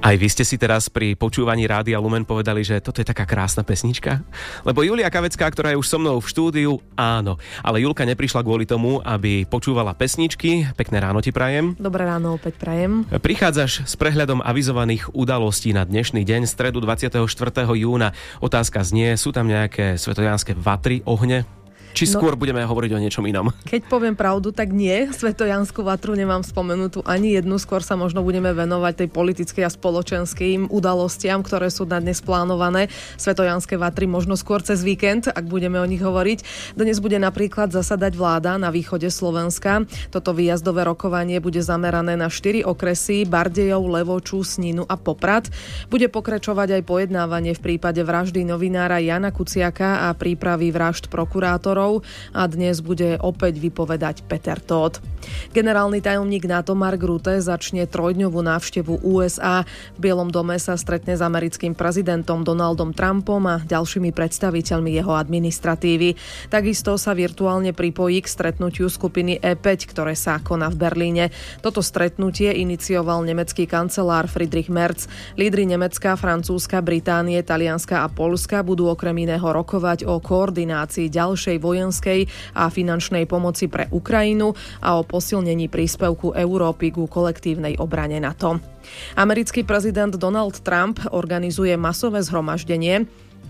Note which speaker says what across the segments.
Speaker 1: Aj vy ste si teraz pri počúvaní Rádia Lumen povedali, že toto je taká krásna pesnička? Lebo Julia Kavecká, ktorá je už so mnou v štúdiu, áno. Ale Julka neprišla kvôli tomu, aby počúvala pesničky. Pekné ráno ti prajem.
Speaker 2: Dobré ráno, opäť prajem.
Speaker 1: Prichádzaš s prehľadom avizovaných udalostí na dnešný deň, stredu 24. júna. Otázka znie, sú tam nejaké svetojánske vatry, ohne? Či skôr budeme hovoriť o niečom inom?
Speaker 2: Keď poviem pravdu, tak nie. Svetojanskú vatru nemám spomenutú ani jednu. Skôr sa možno budeme venovať tej politickej a spoločenským udalostiam, ktoré sú na dnes plánované. Svetojanské vatry možno skôr cez víkend, ak budeme o nich hovoriť. Dnes bude napríklad zasadať vláda na východe Slovenska. Toto výjazdové rokovanie bude zamerané na 4 okresy: Bardejov, Levoču, Sninu a Poprad. Bude pokračovať aj pojednávanie v prípade vraždy novinára Jana Kuciaka a prípravy vražd prokurátorov. A dnes bude opäť vypovedať Peter Todt. Generálny tajomník NATO Mark Rutte začne 3-dňovú návštevu USA. V Bielom dome sa stretne s americkým prezidentom Donaldom Trumpom a ďalšími predstaviteľmi jeho administratívy. Takisto sa virtuálne pripojí k stretnutiu skupiny E5, ktoré sa koná v Berlíne. Toto stretnutie inicioval nemecký kancelár Friedrich Merz. Lídri Nemecka, Francúzska, Británie, Talianska a Poľska budú okrem iného rokovať o koordinácii ďalšej vojenskej a finančnej pomoci pre Ukrajinu a o posilnení príspevku Európy ku kolektívnej obrane NATO. Americký prezident Donald Trump organizuje masové zhromaždenie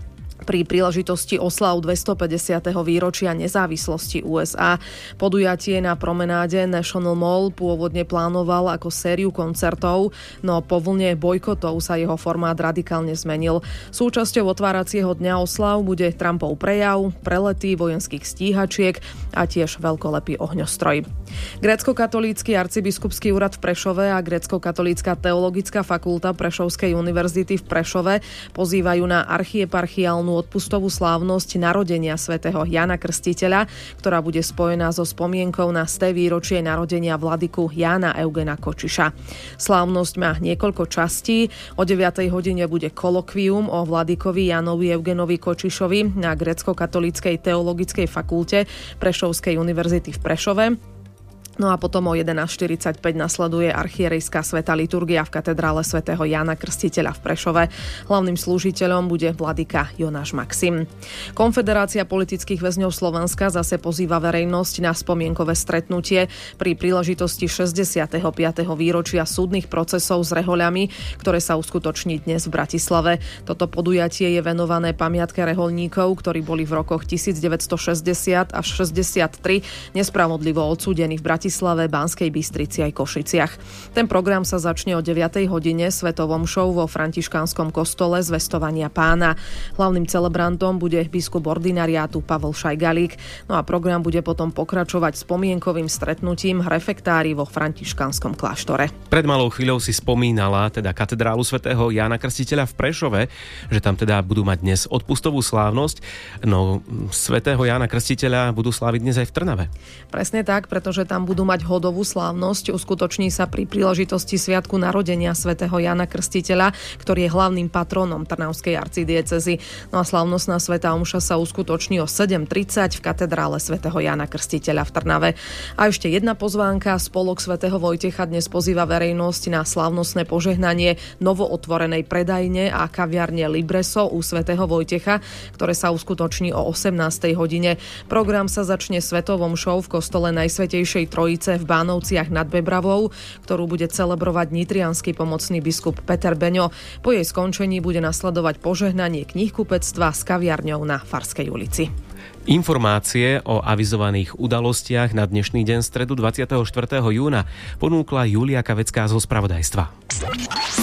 Speaker 2: pri príležitosti oslav 250. výročia nezávislosti USA. Podujatie na promenáde National Mall pôvodne plánoval ako sériu koncertov, no po vlne bojkotov sa jeho formát radikálne zmenil. Súčasťou otváracieho dňa oslav bude Trumpov prejav, prelety vojenských stíhačiek a tiež veľkolepý ohňostroj. Grécko-katolícky arcibiskupský úrad v Prešove a Grécko-katolícka teologická fakulta Prešovskej univerzity v Prešove pozývajú na archieparchiálnu odpustovú slávnosť narodenia svätého Jana Krstiteľa, ktorá bude spojená so spomienkou na 100. výročie narodenia vladyku Jána Eugena Kočiša. Slávnosť má niekoľko častí. O 9. hodine bude kolokvium o vladykovi Jánovi Eugenovi Kočišovi na Grécko-katolíckej teologickej fakulte Prešovskej univerzity v Prešove. No a potom o 11.45 nasleduje archierejská svätá liturgia v katedrále svätého Jána Krstiteľa v Prešove. Hlavným slúžiteľom bude vladyka Jonáš Maxim. Konfederácia politických väzňov Slovenska zase pozýva verejnosť na spomienkové stretnutie pri príležitosti 65. výročia súdnych procesov s rehoľami, ktoré sa uskutoční dnes v Bratislave. Toto podujatie je venované pamiatke rehoľníkov, ktorí boli v rokoch 1960 až 63 nespravodlivo odsúdení v Bratislave, Banskej Bystrici aj Košiciach. Ten program sa začne o 9. hodine svetou omšou vo františkánskom kostole Zvestovania Pána. Hlavným celebrantom bude biskup ordinariátu Pavol Šajgalík. No a program bude potom pokračovať spomienkovým stretnutím refektári vo františkánskom kláštore.
Speaker 1: Pred malou chvíľou si spomínala teda katedrálu svätého Jána Krstiteľa v Prešove, že tam teda budú mať dnes odpustovú slávnosť. No svätého Jána Krstiteľa budú sláviť dnes aj v Trnave.
Speaker 2: Presne tak, pretože tam budú mať hodovú slávnosť. Uskutoční sa pri príležitosti sviatku narodenia svätého Jana Krstiteľa, ktorý je hlavným patrónom Trnavskej arcidiecézy. No a slávnostná svätá omša sa uskutoční o 7.30 v katedrále svätého Jana Krstiteľa v Trnave. A ešte jedna pozvánka. Spolok svätého Vojtecha dnes pozýva verejnosť na slávnostné požehnanie novootvorenej predajne a kaviarne Libreso u svätého Vojtecha, ktoré sa uskutoční o 18. hodine. Program sa začne svetou omšou v kostole Najsvätejšej Trojice v Bánovciach nad Bebravou, ktorú bude celebrovať nitriansky pomocný biskup Peter Beňo. Po jej skončení bude nasledovať požehnanie knihkupectva s kaviarňou na Farskej ulici.
Speaker 1: Informácie o avizovaných udalostiach na dnešný deň stredu 24. júna ponúkla Julia Kavecká zo spravodajstva.